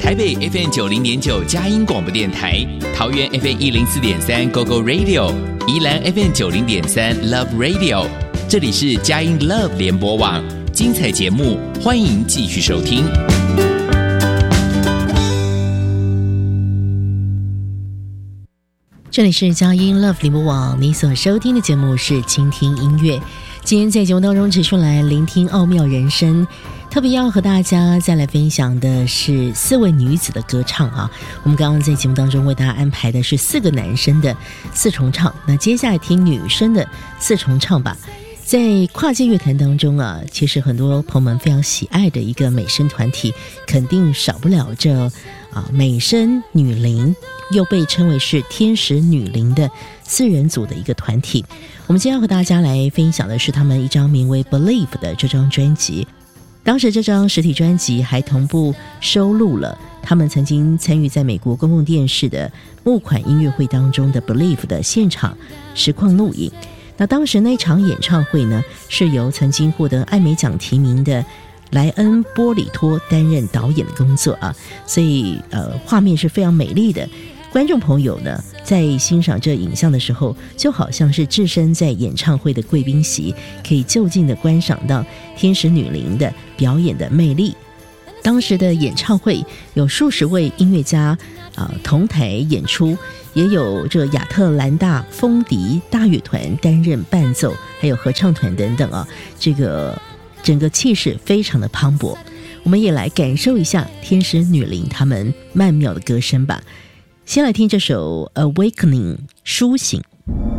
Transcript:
台北 FM 90.9佳音广播电台，桃园 FM 104.3 GoGo Radio， 宜兰 FM 90.3 Love Radio， 这里是佳音 Love 联播网，精彩节目欢迎继续收听。 这里是佳音 Love 联播网，你所收听的节目是倾听音乐。今天在节目当中持续来聆听奥妙人生，特别要和大家再来分享的是4位女子的歌唱啊。我们刚刚在节目当中为大家安排的是4个男生的4重唱，那接下来听女生的4重唱吧。在跨界乐坛当中啊，其实很多朋友们非常喜爱的一个美声团体，肯定少不了这美声女伶，又被称为是天使女伶的4人组的一个团体。我们今天要和大家来分享的是他们一张名为 Believe 的这张专辑。当时这张实体专辑还同步收录了他们曾经参与在美国公共电视的募款音乐会当中的 Believe 的现场实况录影。那当时那场演唱会呢，是由曾经获得艾美奖提名的莱恩·波里托担任导演的工作啊，所以画面是非常美丽的。观众朋友呢，在欣赏这影像的时候，就好像是置身在演唱会的贵宾席，可以就近的观赏到天使女伶的表演的魅力。当时的演唱会有数十位音乐家同台演出，也有这亚特兰大风笛大乐团担任伴奏，还有合唱团等等啊，这个整个气势非常的磅礴。我们也来感受一下天使女伶他们曼妙的歌声吧。先来听这首 Awakening 苏醒。